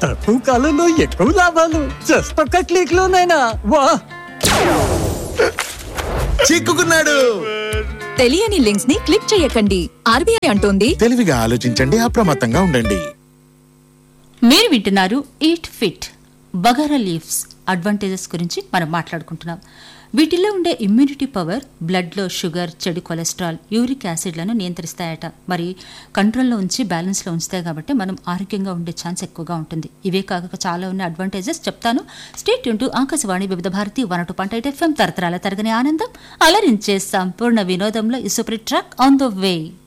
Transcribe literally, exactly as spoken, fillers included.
తక్కువ కాలంలో ఎక్కువ లాభాలు జస్ట్ ఒక్క క్లిక్ లోనైనా వా. చిక్కుకున్నాడు. తెలియని లింక్స్ ని క్లిక్ చేయకండి. ఆర్బీఐ అంటోంది తెలివిగా ఆలోచించండి, అప్రమత్తంగా ఉండండి. మీరు వింటున్నారు eat fit. Bagara leaves advantages గురించి మనం మాట్లాడుకుంటున్నాం. వీటిల్లో ఉండే ఇమ్యూనిటీ పవర్ బ్లడ్లో షుగర్, చెడు కొలెస్ట్రాల్, యూరిక్ యాసిడ్లను నియంత్రిస్తాయట. మరి కంట్రోల్లో ఉంచి బ్యాలెన్స్లో ఉంచుతాయి కాబట్టి మనం ఆరోగ్యంగా ఉండే ఛాన్స్ ఎక్కువగా ఉంటుంది. ఇవే కాక చాలా ఉన్న అడ్వాంటేజెస్ చెప్తాను. స్టేట్ ట్యూన్ టు ఆకాశవాణి వివిధ Bharati one two point eight FM. తరతరాల తరగని ఆనందం అలరించే సంపూర్ణ వినోదంలో ఈ super track on the way.